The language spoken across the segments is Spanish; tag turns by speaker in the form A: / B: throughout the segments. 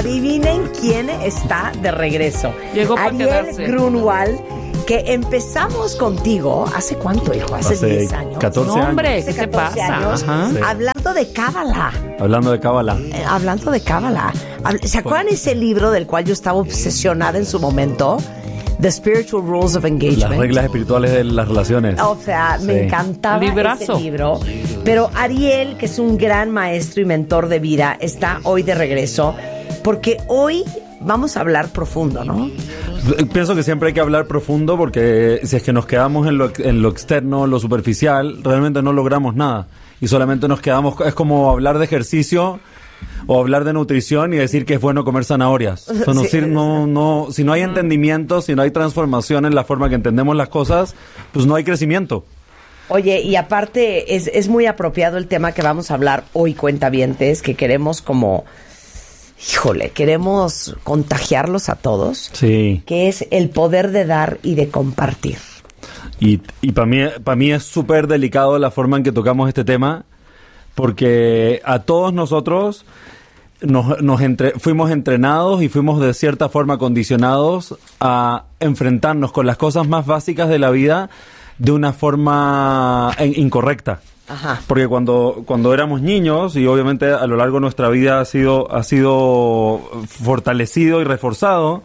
A: Adivinen quién está de regreso.
B: Llegó para
A: Ariel
B: quedarse.
A: Grunwald, que empezamos contigo, ¿hace cuánto, hijo? ¿Hace 10 años?
C: 14
B: No,
C: años.
B: hombre,
A: Hace
B: ¿qué te
A: 14
B: pasa?
A: años,
B: Ajá.
C: Sí.
A: hablando de Cábala.
C: Hablando de Cábala.
A: Hablando de Cábala. ¿Se acuerdan ese libro del cual yo estaba obsesionada en su momento? The Spiritual Rules of Engagement.
C: Las reglas espirituales de las relaciones.
A: O sea, me
C: Sí.
A: encantaba
B: Librazo.
A: ese libro. Pero Ariel, que es un gran maestro y mentor de vida, está hoy de regreso. Porque hoy vamos a hablar profundo, ¿no?
C: Pienso que siempre hay que hablar profundo porque si es que nos quedamos en lo externo, en lo superficial, realmente no logramos nada. Y solamente nos quedamos, es como hablar de ejercicio o hablar de nutrición y decir que es bueno comer zanahorias. O sea,
A: Sí.
C: si no hay entendimiento, si no hay transformación en la forma que entendemos las cosas, pues no hay crecimiento.
A: Oye, y aparte es muy apropiado el tema que vamos a hablar hoy, cuentavientes, que queremos como, híjole, queremos contagiarlos a todos,
C: Sí.
A: que es el poder de dar y de compartir.
C: Y para mí es súper delicado la forma en que tocamos este tema, porque a todos nosotros fuimos entrenados y fuimos de cierta forma condicionados a enfrentarnos con las cosas más básicas de la vida de una forma incorrecta.
A: Ajá.
C: Porque cuando éramos niños, y obviamente a lo largo de nuestra vida ha sido fortalecido y reforzado,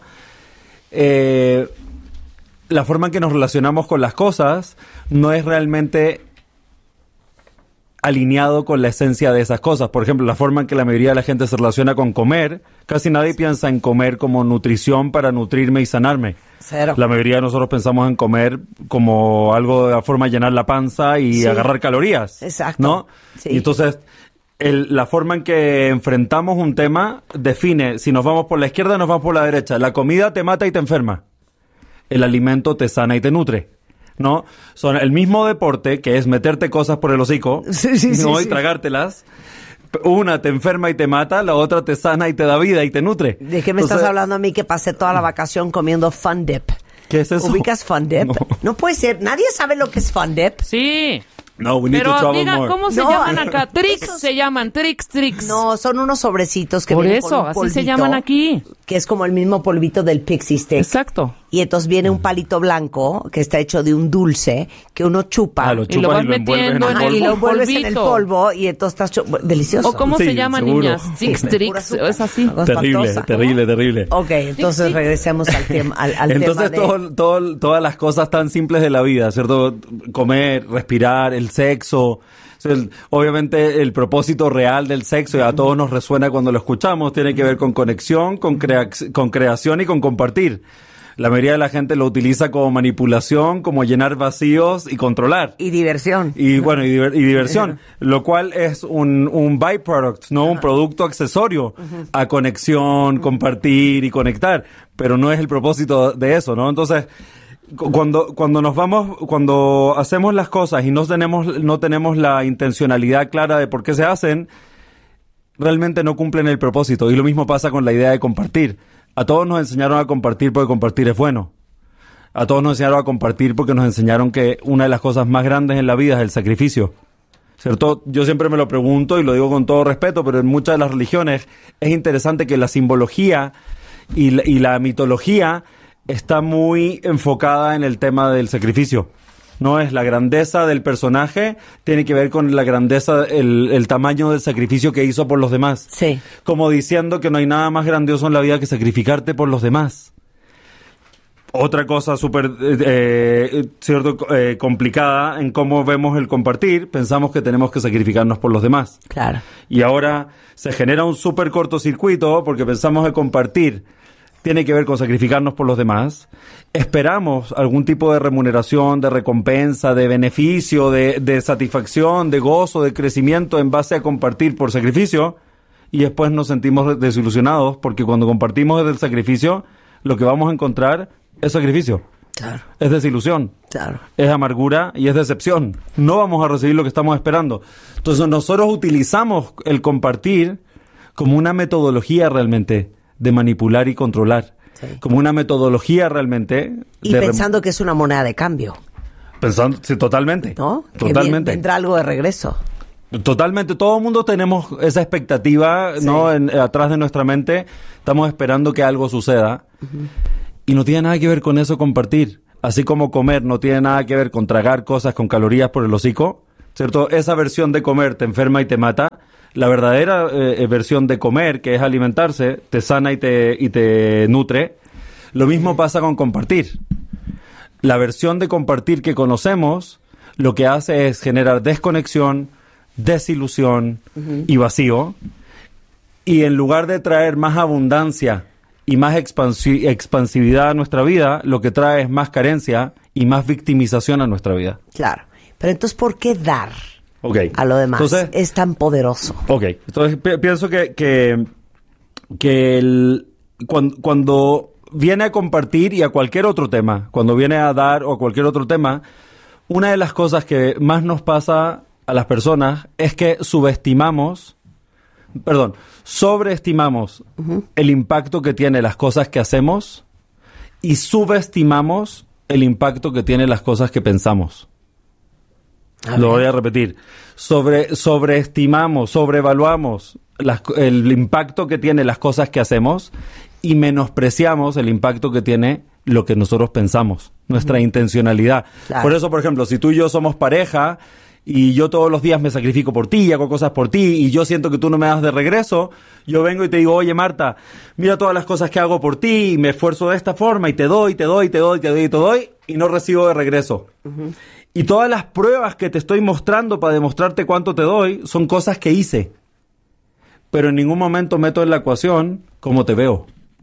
C: la forma en que nos relacionamos con las cosas no es realmente alineado con la esencia de esas cosas. Por ejemplo, la forma en que la mayoría de la gente se relaciona con comer, casi nadie piensa en comer como nutrición para nutrirme y sanarme.
A: Cero.
C: La mayoría de nosotros pensamos en comer como algo de la forma de llenar la panza y
A: Sí.
C: agarrar calorías.
A: Exacto.
C: ¿No?
A: Sí.
C: Y entonces, la forma en que enfrentamos un tema define si nos vamos por la izquierda o nos vamos por la derecha. La comida te mata y te enferma. El alimento te sana y te nutre. ¿No? Son el mismo deporte, que es meterte cosas por el hocico,
A: Sí,
C: ¿no? Y
A: sí.
C: tragártelas. Una te enferma y te mata, la otra te sana y te da vida y te nutre.
A: ¿De qué me estás hablando a mí que pasé toda la vacación comiendo Fun Dip?
C: ¿Qué es eso?
A: ¿Ubicas Fun Dip?
C: No.
A: No puede ser. ¿Nadie sabe lo que es Fun Dip?
B: Sí.
C: No, we need to
B: Pero
C: travel
B: diga,
C: more.
B: ¿cómo se
A: No.
B: llaman acá? Tricks se llaman, tricks.
A: No, son unos sobrecitos que
B: Por
A: vienen
B: eso,
A: con un
B: así se
A: polvito,
B: llaman aquí.
A: que es como el mismo polvito del Pixie Stick.
B: Exacto.
A: Y entonces viene un palito blanco que está hecho de un dulce que uno chupa.
C: Lo
B: Y lo
C: chupas
B: vas
C: y lo envuelves en
B: metiendo
C: el
B: en
A: Ajá,
B: el
A: y lo
C: polvo.
A: envuelves en el
B: polvito.
A: polvo y entonces estás delicioso.
B: ¿O cómo
C: Sí,
B: se llaman,
C: seguro.
B: niñas? Six
A: Pura
B: tricks,
A: azúcar.
B: es así.
A: Algo
C: Terrible,
A: espantosa.
C: terrible.
A: Ok, entonces
B: Sí.
A: regresemos al tema. Al
C: Entonces
A: tema de...
C: todas las cosas tan simples de la vida, ¿cierto? Comer, respirar, el sexo. O sea, obviamente el propósito real del sexo, y a todos nos resuena cuando lo escuchamos, tiene que ver con conexión, con creación y con compartir. La mayoría de la gente lo utiliza como manipulación, como llenar vacíos y controlar.
A: Y diversión.
C: Y bueno, y diversión, lo cual es un byproduct, ¿no? Un producto accesorio a conexión, compartir y conectar, pero no es el propósito de eso, ¿no? Entonces, cuando hacemos las cosas y no tenemos la intencionalidad clara de por qué se hacen, realmente no cumplen el propósito. Y lo mismo pasa con la idea de compartir. A todos nos enseñaron a compartir porque compartir es bueno. A todos nos enseñaron a compartir porque nos enseñaron que una de las cosas más grandes en la vida es el sacrificio. ¿Cierto? Yo siempre me lo pregunto y lo digo con todo respeto, pero en muchas de las religiones es interesante que la simbología y la mitología está muy enfocada en el tema del sacrificio. No es la grandeza del personaje, tiene que ver con la grandeza, el tamaño del sacrificio que hizo por los demás.
A: Sí.
C: Como diciendo que no hay nada más grandioso en la vida que sacrificarte por los demás. Otra cosa súper complicada en cómo vemos el compartir, pensamos que tenemos que sacrificarnos por los demás.
A: Claro.
C: Y ahora se genera un súper cortocircuito porque pensamos que compartir tiene que ver con sacrificarnos por los demás. Esperamos algún tipo de remuneración, de recompensa, de beneficio, de satisfacción, de gozo, de crecimiento en base a compartir por sacrificio, y después nos sentimos desilusionados porque cuando compartimos desde el sacrificio, lo que vamos a encontrar es sacrificio.
A: Claro.
C: Es desilusión.
A: Claro.
C: Es amargura y es decepción. No vamos a recibir lo que estamos esperando. Entonces nosotros utilizamos el compartir como una metodología realmente de manipular y controlar.
A: Sí.
C: Como una metodología realmente.
A: Y pensando que es una moneda de cambio,
C: Pensando, sí, totalmente.
A: ¿no? Que
C: Totalmente.
A: vendrá algo de regreso.
C: Totalmente, todo el mundo tenemos esa expectativa,
A: Sí.
C: ¿no? Atrás de nuestra mente, estamos esperando que algo suceda. Y no tiene nada que ver con eso compartir. Así como comer no tiene nada que ver con tragar cosas con calorías por el hocico, ¿cierto? Esa versión de comer te enferma y te mata. La verdadera versión de comer, que es alimentarse, te sana y te nutre. Lo mismo pasa con compartir. La versión de compartir que conocemos, lo que hace es generar desconexión, desilusión y vacío. Y en lugar de traer más abundancia y más expansividad a nuestra vida, lo que trae es más carencia y más victimización a nuestra vida.
A: Claro. Pero entonces, ¿por qué dar
C: Ok.
A: a lo demás?
C: Entonces,
A: Es tan poderoso.
C: ok. Entonces pienso que cuando viene a compartir y a cualquier otro tema, cuando viene a dar o a cualquier otro tema, una de las cosas que más nos pasa a las personas es que sobreestimamos el impacto que tiene las cosas que hacemos y subestimamos el impacto que tiene las cosas que pensamos. Lo voy a repetir. Sobreestimamos, sobrevaluamos el impacto que tiene las cosas que hacemos y menospreciamos el impacto que tiene lo que nosotros pensamos, nuestra intencionalidad.
A: Claro.
C: Por eso, por ejemplo, si tú y yo somos pareja y yo todos los días me sacrifico por ti y hago cosas por ti y yo siento que tú no me das de regreso, yo vengo y te digo, oye Marta, mira todas las cosas que hago por ti y me esfuerzo de esta forma y te doy y no recibo de regreso. Y todas las pruebas que te estoy mostrando para demostrarte cuánto te doy son cosas que hice. Pero en ningún momento meto en la ecuación cómo te veo.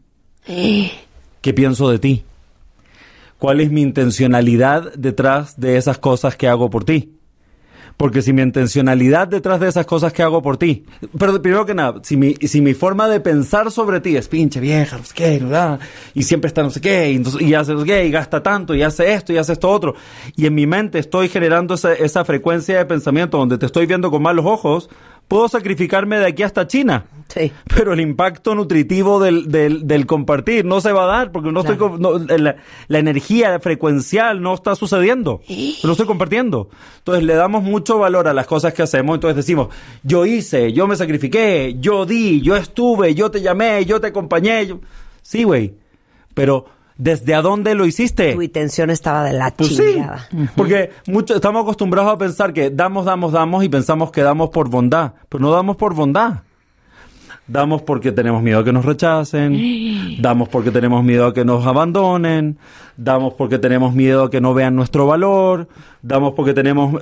C: ¿Qué pienso de ti? ¿Cuál es mi intencionalidad detrás de esas cosas que hago por ti? Porque si mi intencionalidad detrás de esas cosas que hago por ti... Pero primero que nada, si mi forma de pensar sobre ti es pinche vieja, no sé qué, ¿verdad? Y siempre está no sé qué, y hace no sé qué, y gasta tanto, y hace esto otro. Y en mi mente estoy generando esa frecuencia de pensamiento donde te estoy viendo con malos ojos, puedo sacrificarme de aquí hasta China.
A: Sí.
C: Pero el impacto nutritivo del compartir no se va a dar porque la energía frecuencial no está sucediendo. No estoy compartiendo. Entonces le damos mucho valor a las cosas que hacemos. Entonces decimos, yo hice, yo me sacrifiqué, yo di, yo estuve, yo te llamé, yo te acompañé. Sí, güey. Pero ¿desde a dónde lo hiciste?
A: Tu intención estaba de la
C: Pues
A: chingada.
C: sí, porque estamos acostumbrados a pensar que damos y pensamos que damos por bondad, pero no damos por bondad. Damos porque tenemos miedo a que nos rechacen, damos porque tenemos miedo a que nos abandonen, damos porque tenemos miedo a que no vean nuestro valor, damos porque tenemos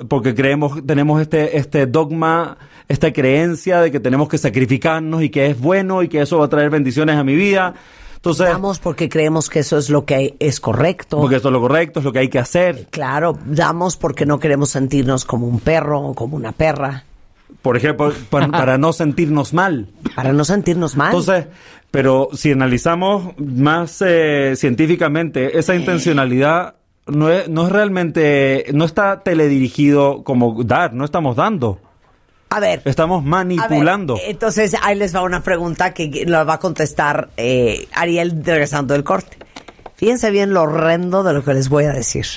C: este dogma, esta creencia de que tenemos que sacrificarnos y que es bueno y que eso va a traer bendiciones a mi vida. Entonces,
A: Damos porque creemos que eso es lo que es correcto.
C: porque eso es lo correcto, es lo que hay que hacer.
A: Claro, damos porque no queremos sentirnos como un perro o como una perra.
C: Por ejemplo, para no sentirnos mal.
A: Para no sentirnos mal.
C: Entonces, pero si analizamos más científicamente, esa intencionalidad no es realmente, no está teledirigido como dar, no estamos dando.
A: a ver.
C: Estamos manipulando.
A: A ver, entonces, ahí les va una pregunta que la va a contestar Ariel regresando del corte. Fíjense bien lo horrendo de lo que les voy a decir.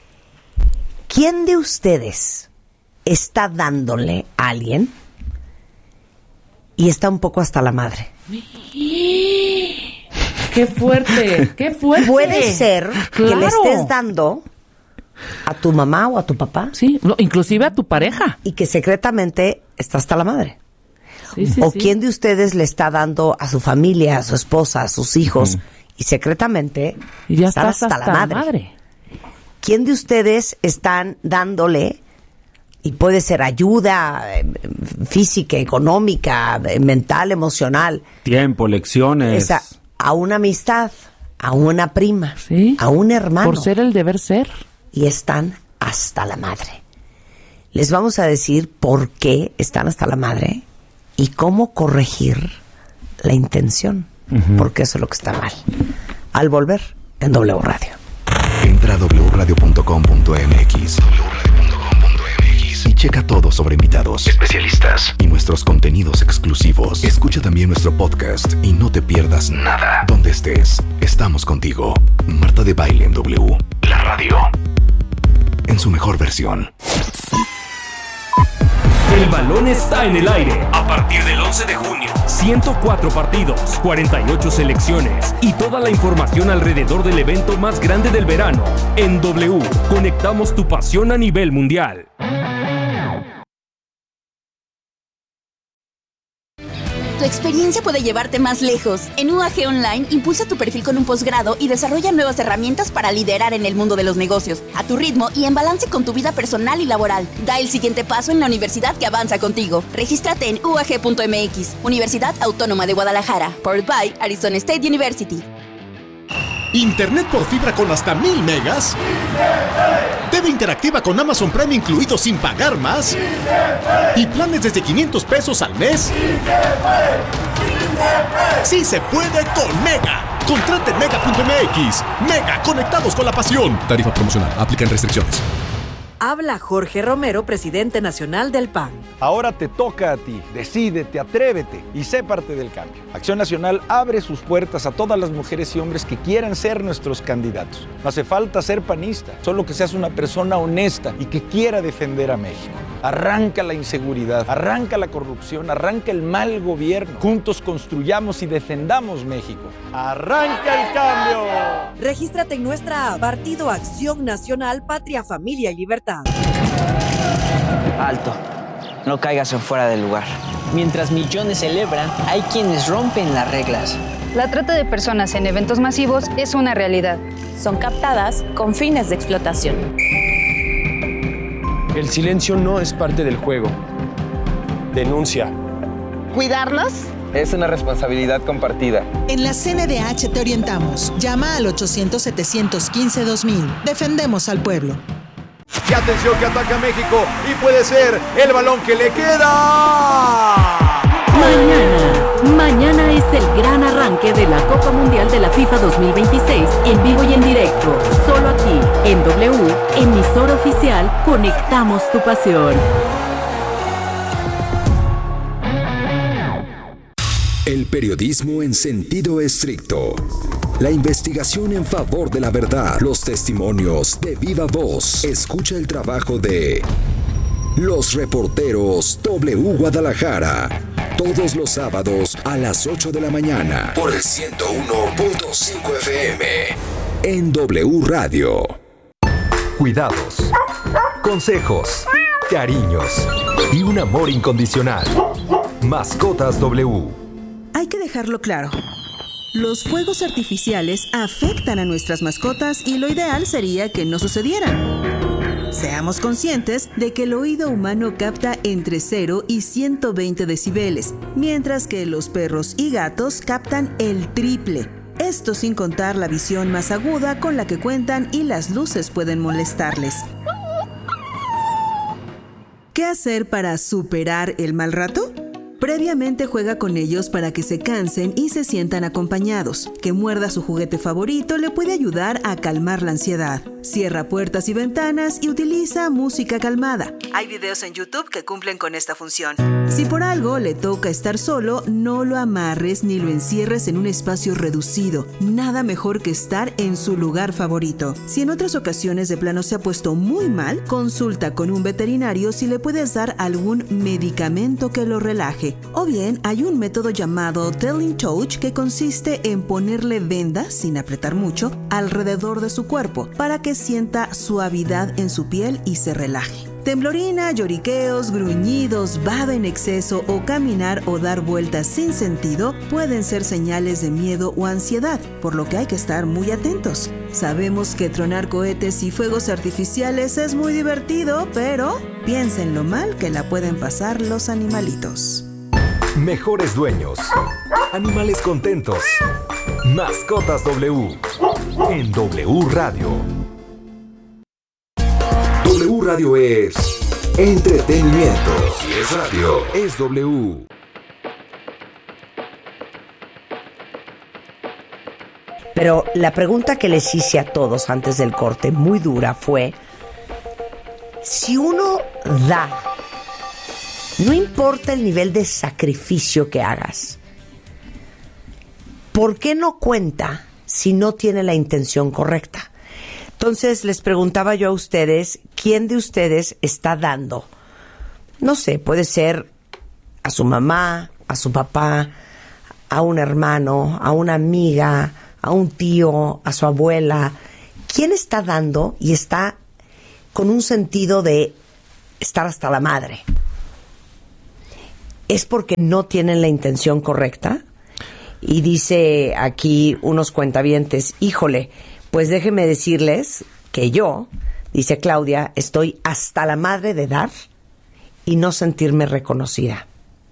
A: ¿Quién de ustedes está dándole a alguien y está un poco hasta la madre?
B: ¡Qué fuerte! ¡Qué fuerte!
A: Puede ser que le
B: Claro.
A: estés dando a tu mamá o a tu papá
B: Sí, no, inclusive a tu pareja.
A: y que secretamente está hasta la madre.
B: Sí, sí,
A: ¿O
B: sí.
A: quién de ustedes le está dando a su familia, a su esposa, a sus hijos y secretamente
B: Y ya
A: están
B: estás
A: hasta la madre? ¿Quién de ustedes están dándole, y puede ser ayuda física, económica, mental, emocional,
C: Tiempo, lecciones.
A: a una amistad, a una prima,
B: Sí.
A: a un hermano?
B: Por ser el deber ser.
A: Y están hasta la madre. Les vamos a decir por qué están hasta la madre y cómo corregir la intención, porque eso es lo que está mal. Al volver en W Radio.
D: Entra a wradio.com.mx y checa todo sobre invitados, especialistas y nuestros contenidos exclusivos. Escucha también nuestro podcast y no te pierdas nada. Donde estés, estamos contigo. Marta de Baile en W, la radio, en su mejor versión.
E: El balón está en el aire. A partir del 11 de junio, 104 partidos, 48 selecciones y toda la información alrededor del evento más grande del verano. En W, conectamos tu pasión a nivel mundial.
F: Tu experiencia puede llevarte más lejos. En UAG Online, impulsa tu perfil con un posgrado y desarrolla nuevas herramientas para liderar en el mundo de los negocios, a tu ritmo y en balance con tu vida personal y laboral. Da el siguiente paso en la universidad que avanza contigo. Regístrate en uag.mx, Universidad Autónoma de Guadalajara, powered by Arizona State University.
G: ¿Internet por fibra con hasta 1000 megas? ¿TV interactiva con Amazon Prime incluido sin pagar más? ¿Y planes desde 500 pesos al mes? ¡Sí se puede con Mega! Contrate en Mega.mx. Mega, conectados con la pasión. Tarifa promocional. Aplican restricciones.
H: Habla Jorge Romero, presidente nacional del PAN.
I: Ahora te toca a ti. Decídete, atrévete y sé parte del cambio. Acción Nacional abre sus puertas a todas las mujeres y hombres que quieran ser nuestros candidatos. No hace falta ser panista, solo que seas una persona honesta y que quiera defender a México. Arranca la inseguridad, arranca la corrupción, arranca el mal gobierno. Juntos construyamos y defendamos México. ¡Arranca el cambio!
H: Regístrate en nuestra app, Partido Acción Nacional, Patria, Familia y Libertad.
J: Alto, no caigas en fuera del lugar. Mientras millones celebran, hay quienes rompen las reglas.
K: La trata de personas en eventos masivos es una realidad.
L: Son captadas con fines de explotación.
M: El silencio no es parte del juego. Denuncia.
N: ¿Cuidarnos?
M: Es una responsabilidad compartida.
O: En la CNDH te orientamos. Llama al 800-715-2000. Defendemos al pueblo.
P: Y atención que ataca México y puede ser el balón que le queda.
Q: Mañana es el gran arranque de la Copa Mundial de la FIFA 2026 en vivo y en directo, solo aquí en W, emisora oficial, conectamos tu pasión.
D: El periodismo en sentido estricto. La investigación en favor de la verdad. Los testimonios de viva voz. Escucha el trabajo de los reporteros W Guadalajara. Todos los sábados a las 8 de la mañana. Por el 101.5 FM. En W Radio.
R: Cuidados, consejos, cariños y un amor incondicional. Mascotas W.
S: Hay que dejarlo claro. Los fuegos artificiales afectan a nuestras mascotas y lo ideal sería que no sucedieran. Seamos conscientes de que el oído humano capta entre 0 y 120 decibeles, mientras que los perros y gatos captan el triple. Esto sin contar la visión más aguda con la que cuentan y las luces pueden molestarles. ¿Qué hacer para superar el mal rato? Previamente juega con ellos para que se cansen y se sientan acompañados. Que muerda su juguete favorito le puede ayudar a calmar la ansiedad. Cierra puertas y ventanas y utiliza música calmada. Hay videos en YouTube que cumplen con esta función. Si por algo le toca estar solo, no lo amarres ni lo encierres en un espacio reducido. Nada mejor que estar en su lugar favorito. Si en otras ocasiones de plano se ha puesto muy mal, consulta con un veterinario si le puedes dar algún medicamento que lo relaje. O bien, hay un método llamado Telling Touch que consiste en ponerle vendas, sin apretar mucho, alrededor de su cuerpo para que sienta suavidad en su piel y se relaje. Temblorina, lloriqueos, gruñidos, baba en exceso o caminar o dar vueltas sin sentido pueden ser señales de miedo o ansiedad, por lo que hay que estar muy atentos. Sabemos que tronar cohetes y fuegos artificiales es muy divertido, pero piensen lo mal que la pueden pasar los animalitos.
R: Mejores dueños. Animales contentos. Mascotas W. En W Radio. W Radio es entretenimiento. Si es radio, es W.
A: Pero la pregunta que les hice a todos antes del corte, muy dura, fue: si uno da, no importa el nivel de sacrificio que hagas, ¿por qué no cuenta si no tiene la intención correcta? Entonces les preguntaba yo a ustedes, ¿quién de ustedes está dando no sé, puede ser a su mamá, a su papá, a un hermano, a una amiga, a un tío, a su abuela. ¿Quién está dando y está con un sentido de estar hasta la madre? ¿Es porque no tienen la intención correcta? Y dice aquí unos cuentavientes, híjole, pues déjenme decirles que yo, dice Claudia, estoy hasta la madre de dar y no sentirme reconocida.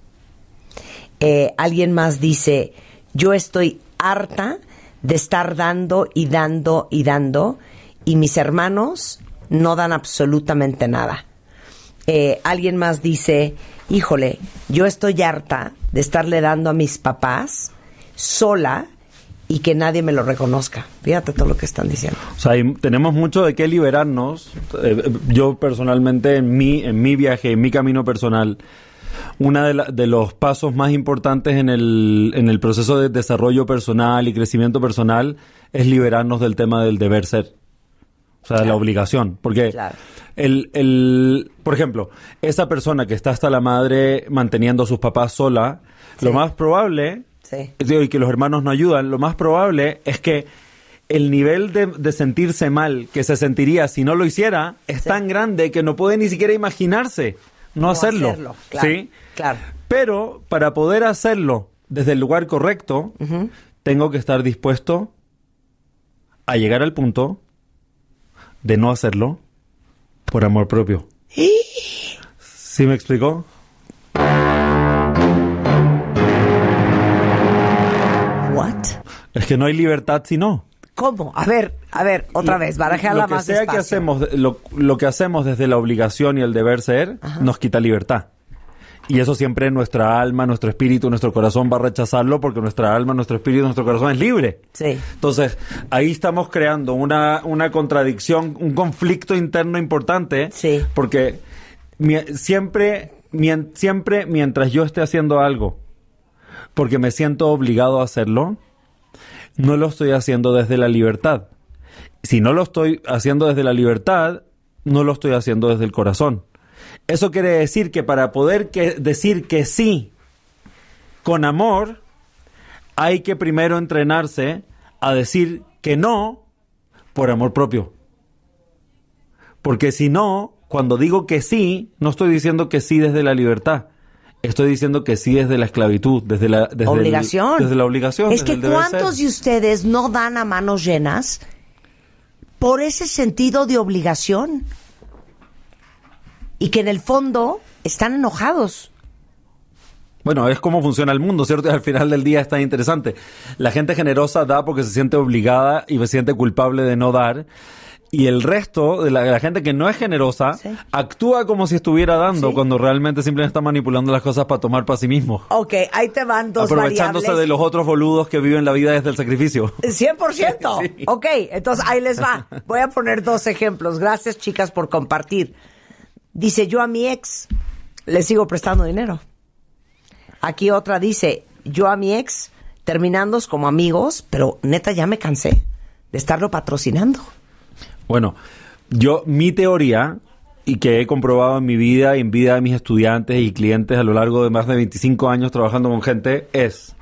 A: Alguien más dice, yo estoy harta de estar dando y dando y dando y mis hermanos no dan absolutamente nada. Alguien más dice, híjole, yo estoy harta de estarle dando a mis papás sola y que nadie me lo reconozca. Fíjate todo lo que están diciendo.
C: O sea, tenemos mucho de qué liberarnos. Yo personalmente, en mi viaje, en mi camino personal, uno de los pasos más importantes en el proceso de desarrollo personal y crecimiento personal es liberarnos del tema del deber ser. O sea, de la obligación. Porque por ejemplo, esa persona que está hasta la madre manteniendo a sus papás sola, lo más probable, y que los hermanos no ayudan, lo más probable es que el nivel de sentirse mal que se sentiría si no lo hiciera es tan grande que no puede ni siquiera imaginarse no hacerlo.
A: Claro,
C: ¿sí?
A: Claro.
C: Pero para poder hacerlo desde el lugar correcto, tengo que estar dispuesto a llegar al punto de no hacerlo por amor propio. ¿Sí me explicó?
A: What?
C: Es que no hay libertad si no.
A: ¿Cómo? A ver, otra vez, barajala más despacio.
C: Lo que hacemos desde la obligación y el deber ser, nos quita libertad. Y eso siempre nuestra alma, nuestro espíritu, nuestro corazón va a rechazarlo porque nuestra alma, nuestro espíritu, nuestro corazón es libre.
A: Sí.
C: Entonces, ahí estamos creando una contradicción, un conflicto interno importante.
A: Sí.
C: Porque siempre mientras yo esté haciendo algo porque me siento obligado a hacerlo, no lo estoy haciendo desde la libertad. Si no lo estoy haciendo desde la libertad, no lo estoy haciendo desde el corazón. Eso quiere decir que para poder decir que sí con amor, hay que primero entrenarse a decir que no por amor propio. Porque si no, cuando digo que sí, no estoy diciendo que sí desde la libertad. Estoy diciendo que sí desde la esclavitud, desde la
A: obligación.
C: Desde la obligación.
A: Es que ¿cuántos de ustedes no dan a manos llenas por ese sentido de obligación? Y que en el fondo están enojados.
C: Bueno, es como funciona el mundo, ¿cierto? Y al final del día está interesante. La gente generosa da porque se siente obligada y se siente culpable de no dar. Y el resto de la gente que no es generosa actúa como si estuviera dando cuando realmente simplemente está manipulando las cosas para tomar para sí mismo.
A: Ok, ahí te van dos
C: aprovechándose
A: variables.
C: De los otros boludos que viven la vida desde el sacrificio.
A: 100%.
C: Sí.
A: Ok, entonces ahí les va. Voy a poner dos ejemplos. Gracias, chicas, por compartir. Dice, yo a mi ex le sigo prestando dinero. Aquí otra dice, yo a mi ex terminando como amigos, pero neta ya me cansé de estarlo patrocinando.
C: Bueno, mi teoría, y que he comprobado en mi vida y en vida de mis estudiantes y clientes a lo largo de más de 25 años trabajando con gente, es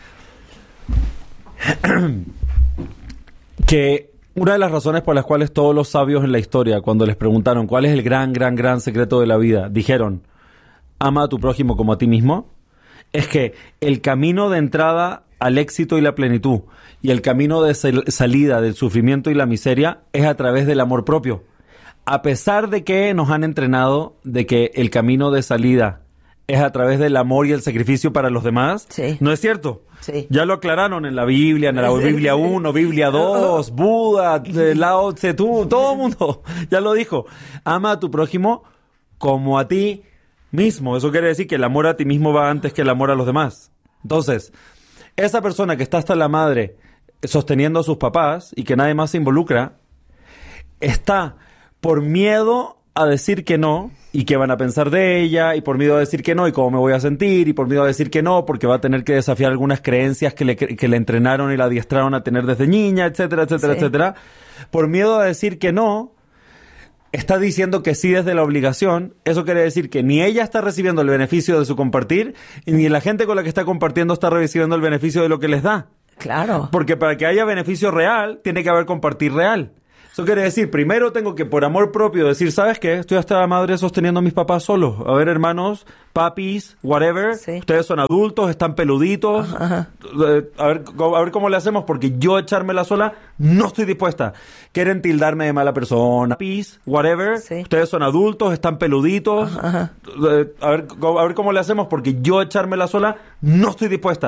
C: que una de las razones por las cuales todos los sabios en la historia, cuando les preguntaron cuál es el gran secreto de la vida, dijeron, ama a tu prójimo como a ti mismo, es que el camino de entrada al éxito y la plenitud y el camino de salida del sufrimiento y la miseria es a través del amor propio. A pesar de que nos han entrenado de que el camino de salida es a través del amor y el sacrificio para los demás, ¿no es cierto?
A: Sí.
C: Ya lo aclararon en la Biblia, en la Biblia 1, Biblia 2, Buda, Lao Tse, todo el mundo ya lo dijo. Ama a tu prójimo como a ti mismo. Eso quiere decir que el amor a ti mismo va antes que el amor a los demás. Entonces, esa persona que está hasta la madre sosteniendo a sus papás y que nadie más se involucra, está por miedo a decir que no y qué van a pensar de ella, y por miedo a decir que no y cómo me voy a sentir, y por miedo a decir que no porque va a tener que desafiar algunas creencias que le entrenaron y la adiestraron a tener desde niña, etcétera, etcétera, etcétera. Por miedo a decir que no, está diciendo que sí desde la obligación, eso quiere decir que ni ella está recibiendo el beneficio de su compartir, ni la gente con la que está compartiendo está recibiendo el beneficio de lo que les da.
A: Claro.
C: Porque para que haya beneficio real, tiene que haber compartir real. Eso quiere decir, primero tengo que por amor propio decir, ¿sabes qué? Estoy hasta la madre sosteniendo a mis papás solos. A ver, hermanos, papis, whatever, sí. Ustedes son adultos, están peluditos.
A: Ajá.
C: A ver cómo le hacemos, porque yo echármela sola no estoy dispuesta. Quieren tildarme de mala persona. Papis, whatever, sí. Ustedes son adultos, están peluditos. Ajá. A ver cómo le hacemos, porque yo echármela sola no estoy dispuesta.